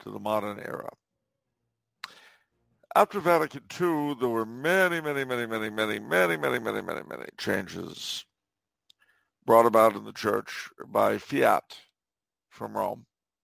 to the modern era. After Vatican II, there were many changes brought about in the church by fiat from Rome.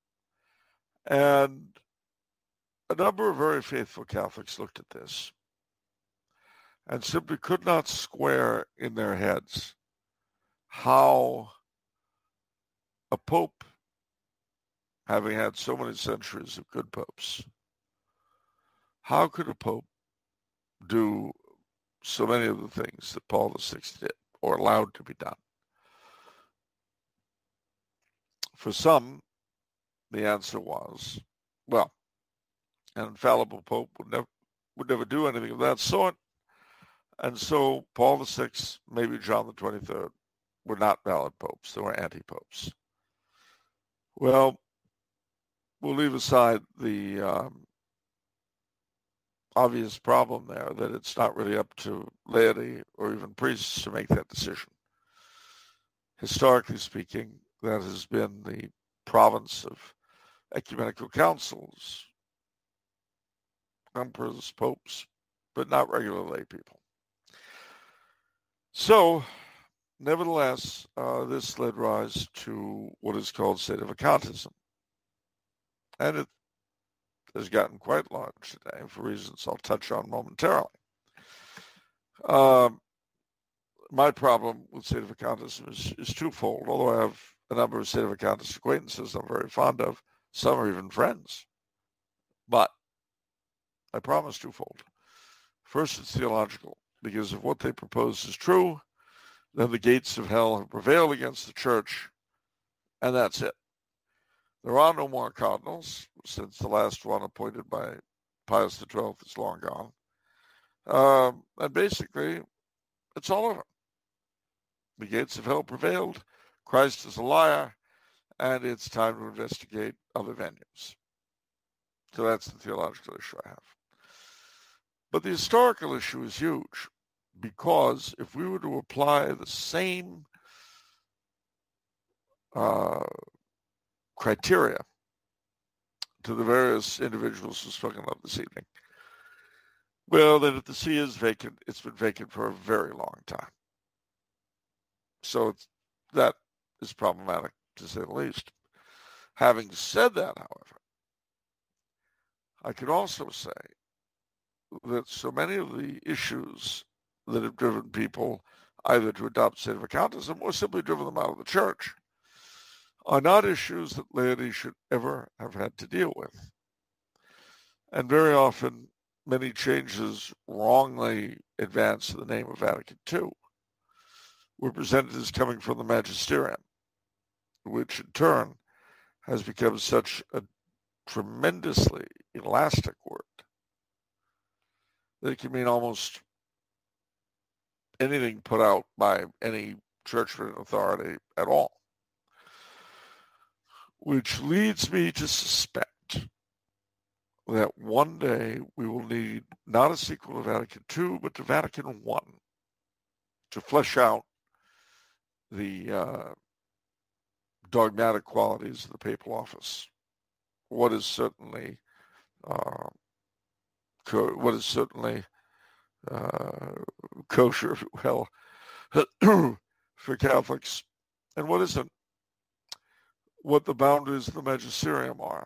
And a number of very faithful Catholics looked at this and simply could not square in their heads how a pope, having had so many centuries of good popes, how could a pope do so many of the things that Paul VI did or allowed to be done? For some, the answer was, well, an infallible pope would never do anything of that sort. And so Paul VI, maybe John the 23rd, were not valid popes. They were anti-popes. Well, we'll leave aside the obvious problem there that it's not really up to laity or even priests to make that decision. Historically speaking, that has been the province of ecumenical councils, emperors, popes, but not regular lay people. So, nevertheless, this led rise to what is called sedevacantism. And it has gotten quite large today for reasons I'll touch on momentarily. My problem with sedevacantism is twofold, although I have a number of sedevacantist acquaintances I'm very fond of. Some are even friends. But I promise twofold. First, it's theological, because if what they propose is true, then the gates of hell have prevailed against the church, and that's it. There are no more cardinals, since the last one appointed by Pius XII is long gone. And basically, it's all over. The gates of hell prevailed, Christ is a liar, and it's time to investigate other venues. So that's the theological issue I have. But the historical issue is huge, because if we were to apply the same criteria to the various individuals who've spoken of this evening, well, then if the see is vacant, it's been vacant for a very long time. So that is problematic, to say the least. Having said that, however, I could also say that so many of the issues that have driven people either to adopt sedevacantism or simply driven them out of the church are not issues that laity should ever have had to deal with. And very often, many changes wrongly advanced in the name of Vatican II were presented as coming from the magisterium, which in turn has become such a tremendously elastic word that it can mean almost anything put out by any church-written authority at all. Which leads me to suspect that one day we will need not a sequel to Vatican II, but to Vatican I to flesh out the dogmatic qualities of the papal office. What is certainly kosher, well, for Catholics, and what isn't. What the boundaries of the magisterium are.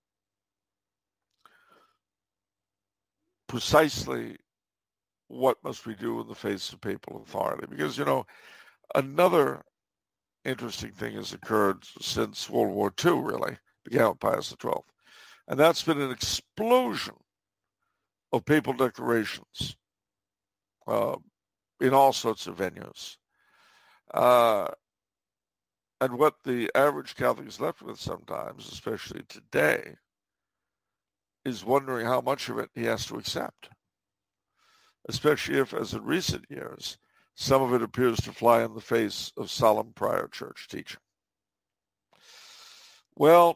Precisely what must we do in the face of papal authority? Because, another interesting thing has occurred since World War II, really, began with Pius XII. And that's been an explosion of papal declarations in all sorts of venues. And what the average Catholic is left with sometimes, especially today, is wondering how much of it he has to accept. Especially if, as in recent years, some of it appears to fly in the face of solemn prior church teaching. Well,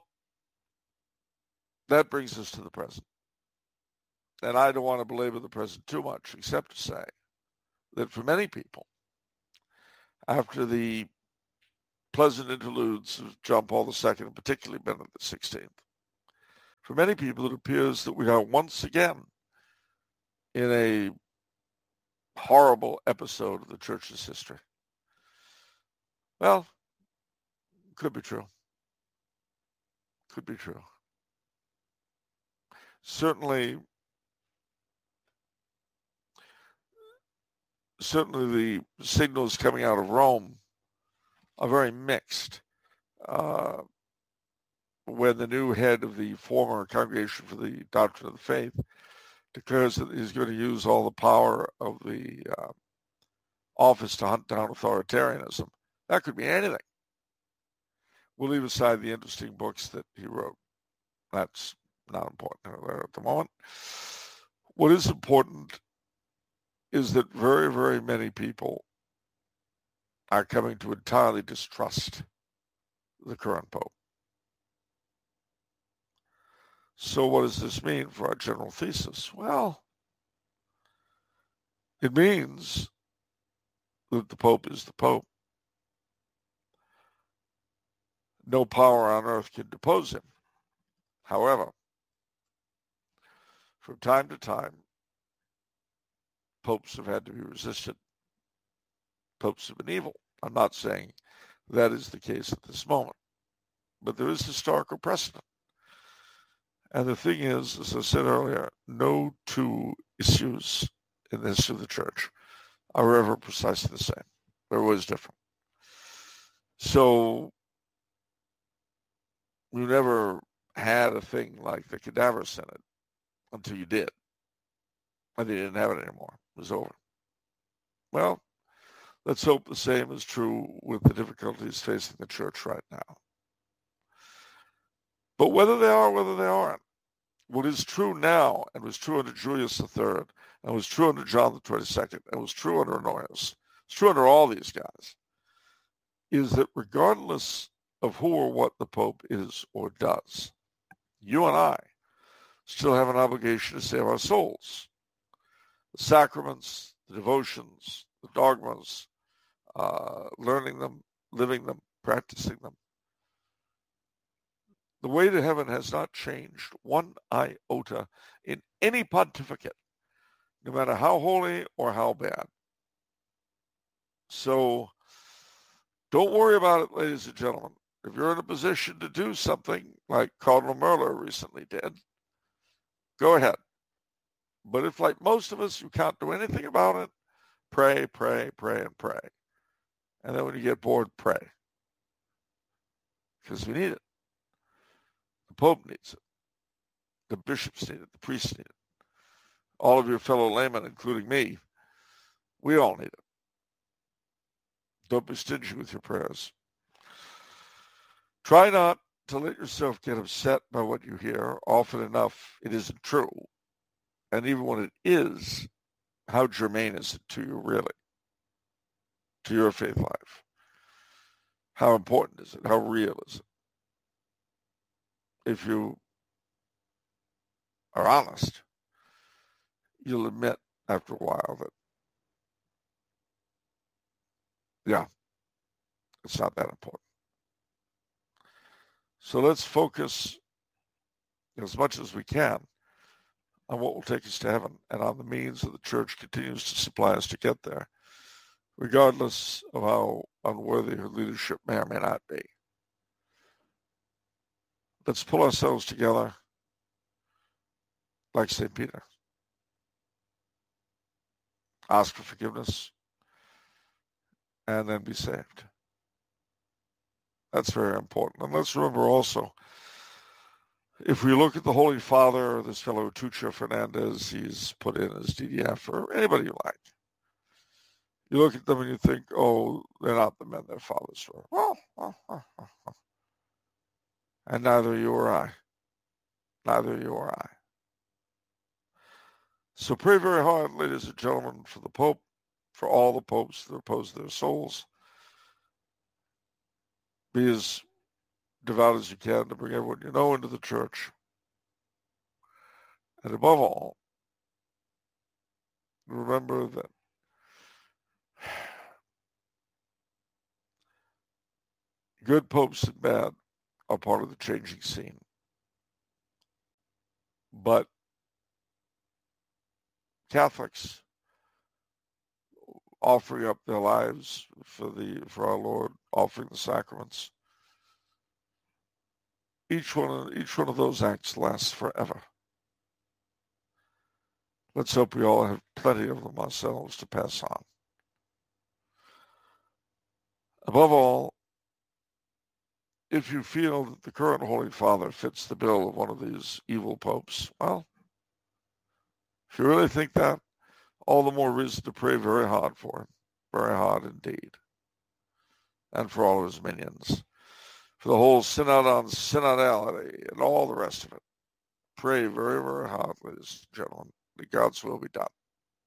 that brings us to the present. And I don't want to belabor the present too much, except to say that for many people, after the pleasant interludes of John Paul II, and particularly Benedict XVI, For many people, it appears that we are once again in a horrible episode of the church's history. Well, could be true. Could be true. Certainly the signals coming out of Rome are very mixed. When the new head of the former Congregation for the Doctrine of the Faith declares that he's going to use all the power of the office to hunt down authoritarianism, that could be anything. We'll leave aside the interesting books that he wrote. That's not important at the moment. What is important is that very, very many people are coming to entirely distrust the current Pope. So what does this mean for our general thesis? Well, it means that the Pope is the Pope. No power on earth can depose him. However, from time to time, popes have had to be resisted. Popes have been evil. I'm not saying that is the case at this moment, but there is historical precedent. And the thing is, as I said earlier, no two issues in the history of the church are ever precisely the same. They're always different. So we never had a thing like the cadaver synod until you did. And they didn't have it anymore. It was over. Well, let's hope the same is true with the difficulties facing the church right now. But whether they are, whether they aren't, what is true now, and was true under Julius III, and was true under John the 22nd, and was true under Honorius, it's true under all these guys, is that regardless of who or what the Pope is or does, you and I still have an obligation to save our souls. The sacraments, the devotions, the dogmas, learning them, living them, practicing them. The way to heaven has not changed one iota in any pontificate, no matter how holy or how bad. So don't worry about it, ladies and gentlemen. If you're in a position to do something like Cardinal Merler recently did, go ahead. But if, like most of us, you can't do anything about it, pray, pray, pray, and pray. And then when you get bored, pray. Because we need it. The Pope needs it. The bishops need it. The priests need it. All of your fellow laymen, including me, we all need it. Don't be stingy with your prayers. Try not to let yourself get upset by what you hear. Often enough, it isn't true. And even when it is, how germane is it to you, really? To your faith life? How important is it? How real is it? If you are honest, you'll admit after a while that, yeah, it's not that important. So let's focus as much as we can on what will take us to heaven and on the means that the church continues to supply us to get there, regardless of how unworthy her leadership may or may not be. Let's pull ourselves together like St. Peter. Ask for forgiveness and then be saved. That's very important. And let's remember also, if we look at the Holy Father, this fellow Tuccio Fernandez, he's put in as DDF, or anybody you like. You look at them and you think, oh, they're not the men their fathers were. And neither you or I. Neither you or I. So pray very hard, ladies and gentlemen, for the Pope, for all the popes that oppose their souls. Be as devout as you can to bring everyone you know into the church. And above all, remember that good popes and bad are part of the changing scene. But Catholics offering up their lives for our Lord, offering the sacraments, each one of those acts lasts forever. Let's hope we all have plenty of them ourselves to pass on. Above all, if you feel that the current Holy Father fits the bill of one of these evil popes, well, if you really think that, all the more reason to pray very hard for him, very hard indeed, and for all of his minions, for the whole synod on synodality and all the rest of it. Pray very, very hard, ladies and gentlemen, that God's will be done.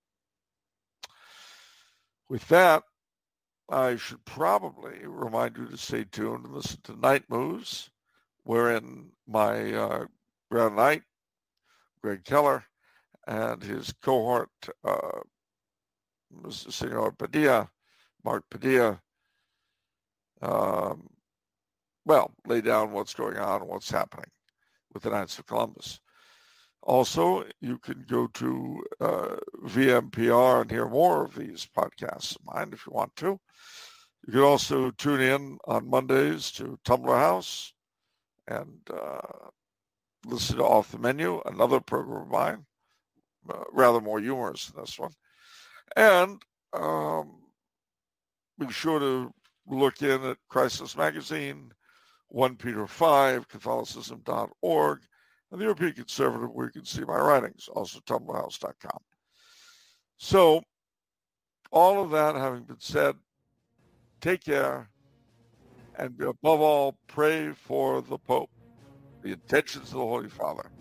With that, I should probably remind you to stay tuned and listen to Night Moves, wherein my Grand Knight, Greg Keller, and his cohort, Mr. Senor Padilla, Mark Padilla, lay down what's going on and what's happening with the Knights of Columbus. Also, you can go to VMPR and hear more of these podcasts of mine if you want to. You can also tune in on Mondays to Tumbler House and listen to Off the Menu, another program of mine, rather more humorous than this one. And be sure to look in at Crisis Magazine, 1 Peter 5, Catholicism.org, and the European Conservative, where you can see my writings, also tumblerhouse.com. So, all of that having been said, take care, and above all, pray for the Pope, the intentions of the Holy Father.